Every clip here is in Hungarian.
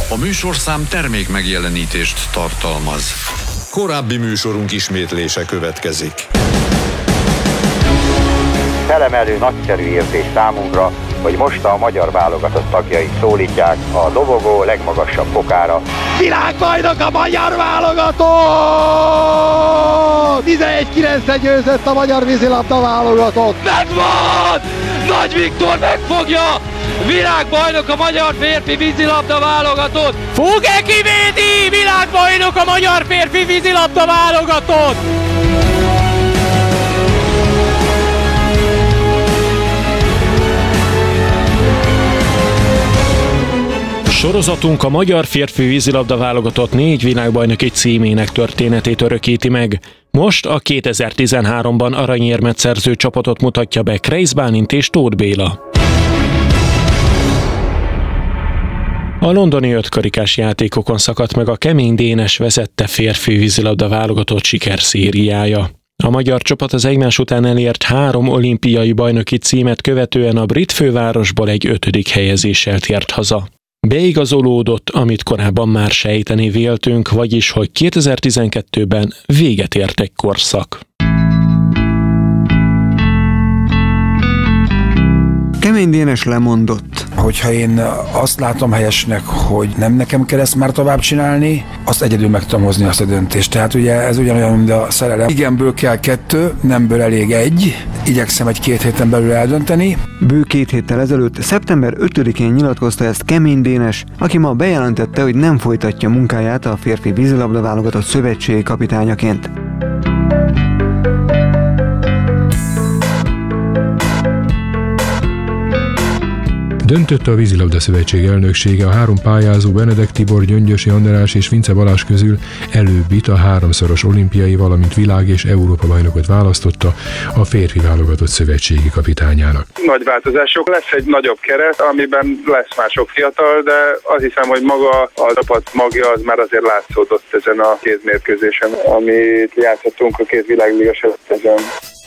A műsorszám termék megjelenítést tartalmaz. Korábbi műsorunk ismétlése következik. Felemelő nagyszerű érzés számunkra, hogy most a magyar válogatott tagjai szólítják a dobogó legmagasabb fokára. Világbajnok a magyar válogatott! 11-9-re győzött a magyar vízilabda válogatott. Megvan! Nagy Viktor megfogja! Világbajnok a magyar férfi vízilabda válogatott! Fog-e kivédi? Világbajnok a magyar férfi vízilabda válogatott! Sorozatunk a magyar férfi vízilabda válogatott 4 világbajnoki címének történetét örökíti meg. Most a 2013-ban aranyérmet szerző csapatot mutatja be Kreisz Bálint és Tóth Béla. A londoni 5 karikás játékokon szakadt meg a Kemény Dénes vezette férfi vízilabda válogatott sikerszériája. A magyar csapat az egymás után elért 3 olimpiai bajnoki címet követően a brit fővárosból egy 5. helyezéssel tért haza. Beigazolódott, amit korábban már sejteni véltünk, vagyis, hogy 2012-ben véget ért egy korszak. Kemény Dénes lemondott. Hogyha én azt látom helyesnek, hogy nem nekem kell ezt már tovább csinálni, azt egyedül meg tudom hozni azt a döntést. Tehát ugye ez ugyanolyan, mint a szerelem. Igenből kell 2, nemből elég 1. Igyekszem egy 2 héten belül eldönteni. Bő 2 héttel ezelőtt, szeptember 5-én nyilatkozta ezt Kemény Dénes, aki ma bejelentette, hogy nem folytatja munkáját a férfi vízilabda válogatott szövetségi kapitányaként. Döntött a Vízilabda Szövetség elnöksége a 3 pályázó Benedek Tibor, Gyöngyösi András és Vince Balázs közül előbbit a 3-szoros olimpiai, valamint világ- és Európa-bajnokot választotta a férfi válogatott szövetségi kapitányának. Nagy változások, lesz egy nagyobb keret, amiben lesz már sok fiatal, de azt hiszem, hogy maga a csapat magja az már azért látszódott ezen a 2 mérkőzésen, amit játszottunk a 2 világliga selejtezőn.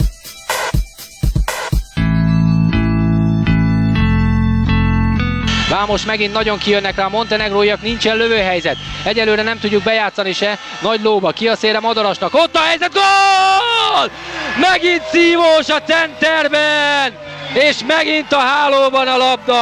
Vámos megint nagyon kijönnek rá a montenegróiak, nincsen lövőhelyzet. Egyelőre nem tudjuk bejátszani se. Nagy lóba, ki a szélre Madarasnak. Ott a helyzet, gól! Megint szívós a centerben! És megint a hálóban a labda!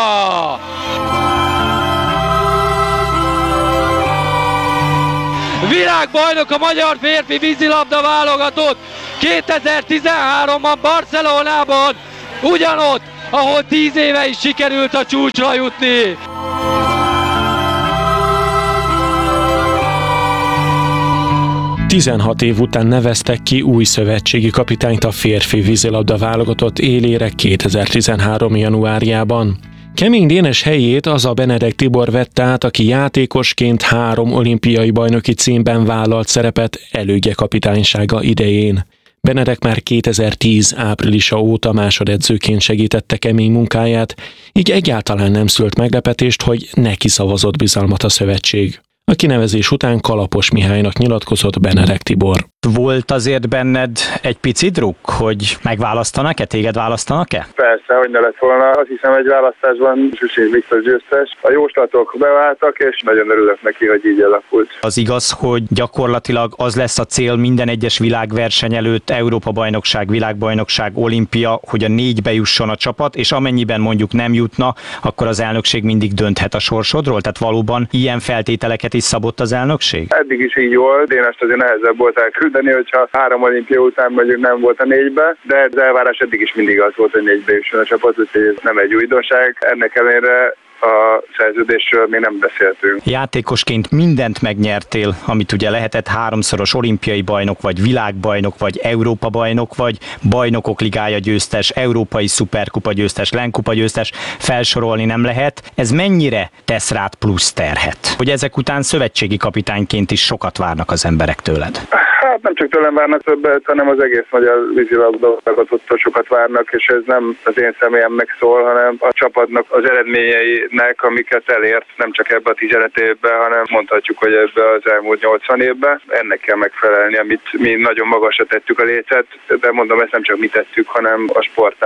Világbajnok a magyar férfi vízilabda válogatott 2013-ban Barcelonában, ugyanott, ahol 10 éve is sikerült a csúcsra jutni. – 16 év után neveztek ki új szövetségi kapitányt a férfi vízilabda válogatott élére 2013. januárjában. Kemény Dénes helyét az a Benedek Tibor vette át, aki játékosként 3 olimpiai bajnoki címben vállalt szerepet elődje kapitánysága idején. Benedek már 2010 áprilisa óta másodedzőként segítette Kemény munkáját, így egyáltalán nem szült meglepetést, hogy neki szavazott bizalmat a szövetség. A kinevezés után Kalapos Mihálynak nyilatkozott Benedek Tibor. Volt azért benned egy pici drukk, hogy megválasztanak-e, téged választanak-e? Persze, hogy ne lett volna. Azt hiszem, egy választásban Süsés biztos győztes. A jóslatok beváltak, és nagyon örülök neki, hogy így alakult. Az igaz, hogy gyakorlatilag az lesz a cél minden egyes világverseny előtt, Európa-bajnokság, világbajnokság, olimpia, hogy a 4-be jusson a csapat, és amennyiben mondjuk nem jutna, akkor az elnökség mindig dönthet a sorsodról? Tehát valóban ilyen feltételeket is szabott az elnökség? Eddig is így volt, én ezt azért nehezebb volt elküldeni, hogyha 3 olimpia után mondjuk nem volt a 4-be, de az elvárás eddig is mindig az volt, hogy 4-be jusson a csapat, úgyhogy ez nem egy újdonság. Ennek ellenére a szerződésről még nem beszéltünk. Játékosként mindent megnyertél, amit ugye lehetett 3-szoros olimpiai bajnok, vagy világbajnok, vagy Európa-bajnok, vagy bajnokok ligája győztes, európai szuperkupa győztes, lenkupa győztes, felsorolni nem lehet. Ez mennyire tesz rád plusz terhet? Hogy ezek után szövetségi kapitányként is sokat várnak az emberek tőled? Hát nem csak tőlem várnak többet, hanem az egész magyar vízilabda válogatottól sokat várnak, és ez nem az én személyemnek szól, hanem a csapatnak az eredményeinek, amiket elért, nem csak ebbe a 15 évben, hanem mondhatjuk, hogy ebbe az elmúlt 80 évben. Ennek kell megfelelni, amit mi nagyon magasra tettük a lécet, de mondom, ezt nem csak mi tettük, hanem a sportág.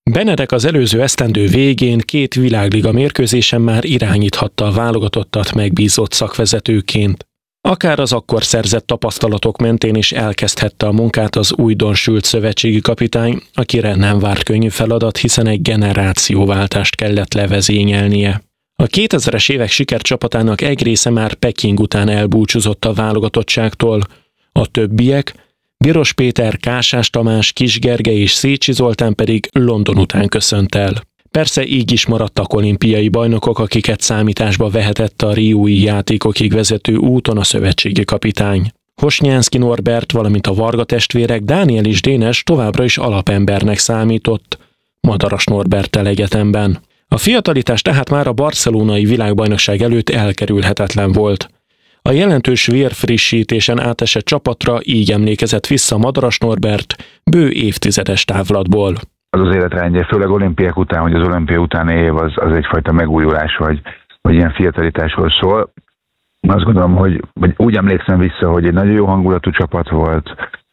Benedek az előző esztendő végén 2 világliga mérkőzésen már irányíthatta a válogatottat megbízott szakvezetőként. Akár az akkor szerzett tapasztalatok mentén is elkezdhette a munkát az újdonsült szövetségi kapitány, akire nem várt könnyű feladat, hiszen egy generációváltást kellett levezényelnie. A 2000-es évek sikercsapatának egy része már Peking után elbúcsúzott a válogatottságtól. A többiek, Biros Péter, Kásás Tamás, Kis Gergely és Szécsi Zoltán pedig London után köszönt el. Persze így is maradtak olimpiai bajnokok, akiket számításba vehetett a riói játékokig vezető úton a szövetségi kapitány. Hosnyánszky Norbert, valamint a Varga testvérek, Dániel és Dénes továbbra is alapembernek számított, Madaras Norberttel egyetemben. A fiatalitás tehát már a barcelonai világbajnokság előtt elkerülhetetlen volt. A jelentős vérfrissítésen átesett csapatra így emlékezett vissza Madaras Norbert bő évtizedes távlatból. Az életrendje, főleg olimpiák után, hogy az olimpia utáni év az egyfajta megújulás, vagy ilyen fiatalitásról szól. Azt gondolom, hogy úgy emlékszem vissza, hogy egy nagyon jó hangulatú csapat volt,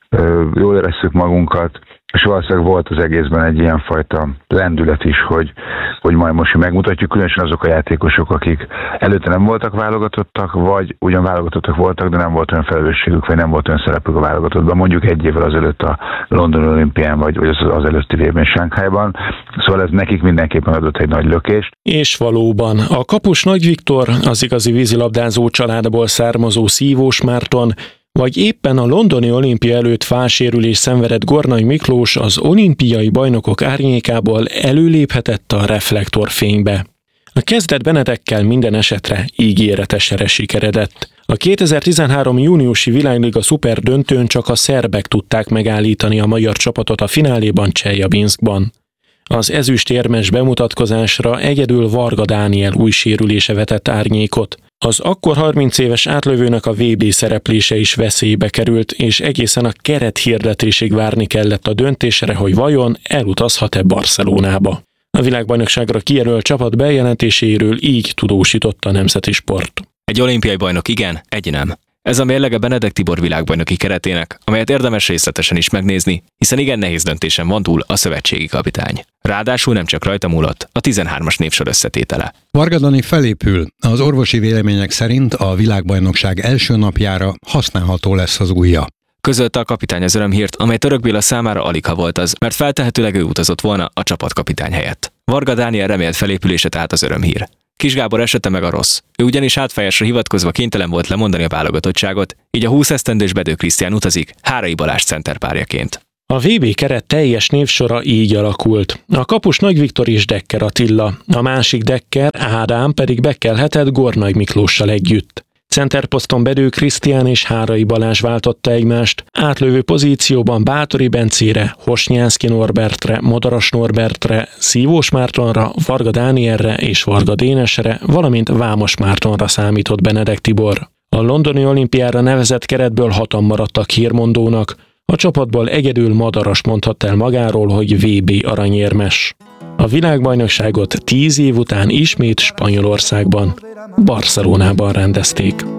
jól éreztük magunkat, és valószínűleg volt az egészben egy ilyen fajta lendület is, hogy majd most megmutatjuk, különösen azok a játékosok, akik előtte nem voltak válogatottak, vagy ugyan válogatottak voltak, de nem volt olyan felelősségük, vagy nem volt olyan szerepük a válogatottban, mondjuk egy évvel azelőtt a London olimpián, vagy az előtti évben Sánkhájban. Szóval ez nekik mindenképpen adott egy nagy lökést. És valóban, a kapus Nagy Viktor, az igazi vízilabdázó családból származó Szívós Márton, vagy éppen a londoni olimpia előtt fálsérülés szenvedett Gornay Miklós az olimpiai bajnokok árnyékából előléphetett a reflektorfénybe. A kezdet Benedekkel minden esetre ígéretesre sikeredett. A 2013. júniusi világliga szuper döntőn csak a szerbek tudták megállítani a magyar csapatot a fináléban Cseljabinszkban. Az ezüstérmes bemutatkozásra egyedül Varga Dániel új sérülése vetett árnyékot. Az akkor 30 éves átlövőnek a VB szereplése is veszélybe került, és egészen a kerethirdetésig várni kellett a döntésre, hogy vajon elutazhat-e Barcelonába. A világbajnokságra kijelölt csapat bejelentéséről így tudósított a Nemzeti Sport. Egy olimpiai bajnok igen, egy nem. Ez a mérlege Benedek Tibor világbajnoki keretének, amelyet érdemes részletesen is megnézni, hiszen igen nehéz döntésen van túl a szövetségi kapitány. Ráadásul nem csak rajta múlott a 13-as névsor összetétele. Varga Dani felépül. Az orvosi vélemények szerint a világbajnokság első napjára használható lesz az ujja. Közölte a kapitány az örömhírt, amely Török Béla számára aligha volt az, mert feltehetőleg ő utazott volna a csapatkapitány helyett. Varga Dániel remélt felépülése tehát az örömhír. Kis Gábor esete meg a rossz. Ő ugyanis hátfájásra hivatkozva kénytelen volt lemondani a válogatottságot, így a 20 esztendős Bedő Krisztián utazik Hárai Balázs centerpárjaként. A VB keret teljes névsora így alakult. A kapus Nagy Viktor és Dekker Attila, a másik Dekker, Ádám pedig bekelhetett Gornay Miklóssal együtt. Centerposzton Bedő Krisztián és Hárai Balázs váltotta egymást, átlövő pozícióban Báthori Bencére, Hosnyánszky Norbertre, Madaras Norbertre, Szívós Mártonra, Varga Dánielre és Varga Dénesre, valamint Vámos Mártonra számított Benedek Tibor. A londoni olimpiára nevezett keretből 6-an maradtak hírmondónak, a csapatból egyedül Madaras mondhatta el magáról, hogy VB aranyérmes. A világbajnokságot 10 év után ismét Spanyolországban, Barcelonában rendezték.